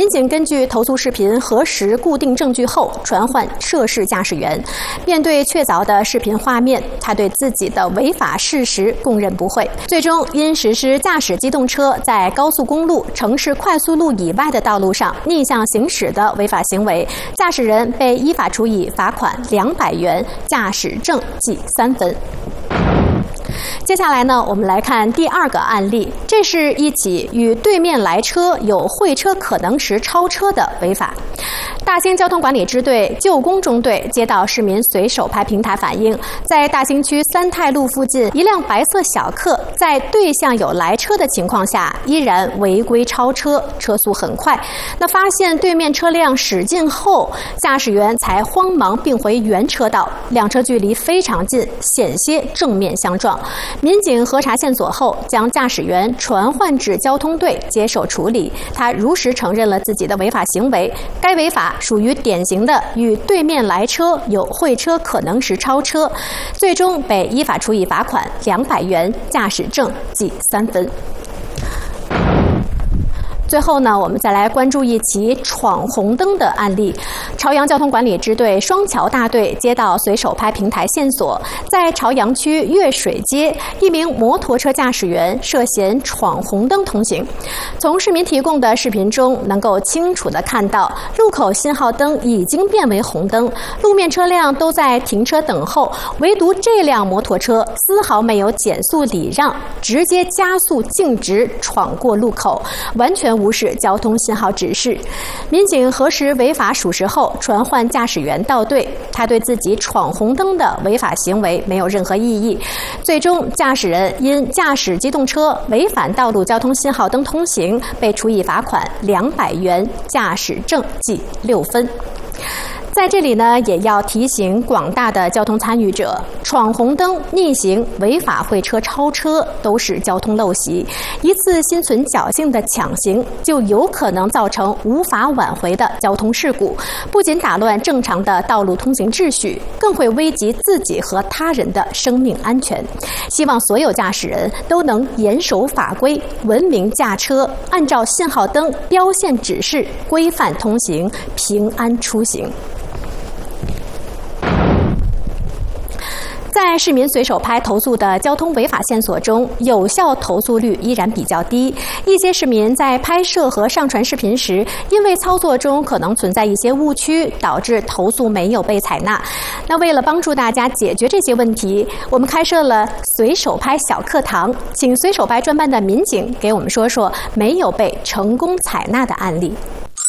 警根据投诉视频核实固定证据后，传唤涉事驾驶员。面对确凿的视频画面，他对自己的违法事实供认不讳。最终因实施驾驶机动车在高速公路、城市快速路以外的道路上逆向行驶的违法行为，驾驶人被依法处以罚款200元，驾驶证记3分。接下来呢，我们来看第2个案例，这是一起与对面来车有会车可能时超车的违法。大兴交通管理支队旧工中队接到市民随手拍平台反映，在大兴区三泰路附近，一辆白色小客在对向有来车的情况下，依然违规超车，车速很快。那发现对面车辆驶近后，驾驶员才慌忙并回原车道，两车距离非常近，险些正面相撞。民警核查线索后，将驾驶员传唤至交通队接受处理。他如实承认了自己的违法行为，该违法属于典型的与对面来车有会车可能时超车，最终被依法处以罚款200元，驾驶证记3分。最后呢，我们再来关注一起闯红灯的案例。朝阳交通管理支队双桥大队接到随手拍平台线索，在朝阳区月水街，一名摩托车驾驶员涉嫌闯红灯通行。从市民提供的视频中，能够清楚地看到路口信号灯已经变为红灯，路面车辆都在停车等候，唯独这辆摩托车丝毫没有减速礼让，直接加速径直闯过路口，完全无视交通信号指示。民警核实违法属实后，传唤驾驶员到队，他对自己闯红灯的违法行为没有任何异议。最终，驾驶人因驾驶机动车违反道路交通信号灯通行，被处以罚款200元，驾驶证记6分。在这里呢，也要提醒广大的交通参与者，闯红灯、逆行、违法会车超车都是交通陋习，一次心存侥幸的抢行，就有可能造成无法挽回的交通事故，不仅打乱正常的道路通行秩序，更会危及自己和他人的生命安全。希望所有驾驶人都能严守法规，文明驾车，按照信号灯、标线指示规范通行，平安出行。在市民随手拍投诉的交通违法线索中，有效投诉率依然比较低。一些市民在拍摄和上传视频时，因为操作中可能存在一些误区，导致投诉没有被采纳。那为了帮助大家解决这些问题，我们开设了随手拍小课堂，请随手拍专班的民警给我们说说没有被成功采纳的案例。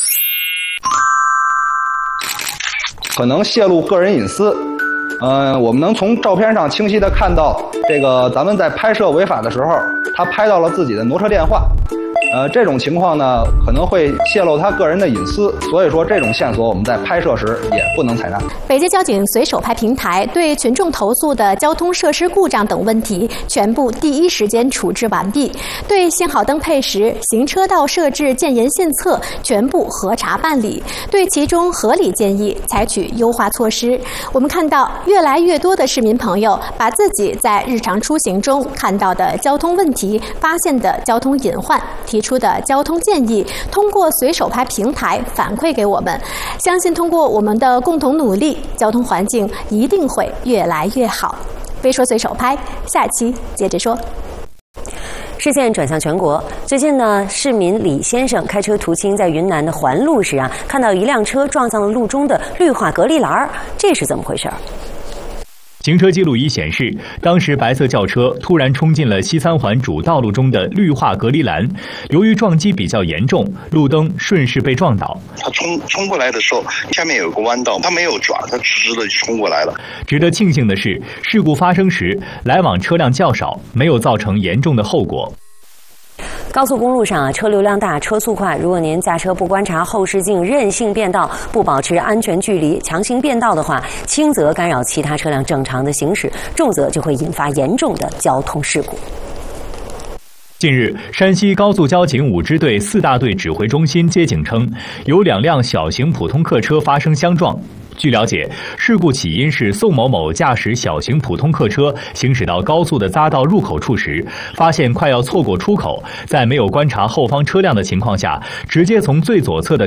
可能泄露个人隐私。我们能从照片上清晰地看到，这个咱们在拍摄违法的时候，他拍到了自己的挪车电话。这种情况呢，可能会泄露他个人的隐私，所以说这种线索我们在拍摄时也不能采纳。 北京交警随手拍平台对群众投诉的交通设施故障等问题全部第一时间处置完毕，对信号灯配时、行车道设置建言信册全部核查办理，对其中合理建议采取优化措施。我们看到越来越多的市民朋友把自己在日常出行中看到的交通问题、发现的交通隐患、提出的交通建议，通过随手拍平台反馈给我们。相信通过我们的共同努力，交通环境一定会越来越好。微说随手拍，下期接着说。 视线转向全国，最近呢，市民李先生开车途经在云南的环路时啊，看到一辆车撞向了路中的绿化隔离栏，这是怎么回事？ 行车记录仪显示，当时白色轿车突然冲进了西三环主道路中的绿化隔离栏，由于撞击比较严重，路灯顺势被撞倒。 他冲过来的时候，下面有个弯道，他没有转，他直直的冲过来了。 值得庆幸的是，事故发生时来往车辆较少，没有造成严重的后果。 高速公路上啊，车流量大，车速快。如果您驾车不观察后视镜，任性变道，不保持安全距离，强行变道的话，轻则干扰其他车辆正常的行驶，重则就会引发严重的交通事故。 近日，山西高速交警5支队4大队指挥中心接警称，有2辆小型普通客车发生相撞。据了解，事故起因是宋某某驾驶小型普通客车行驶到高速的匝道入口处时，发现快要错过出口，在没有观察后方车辆的情况下，直接从最左侧的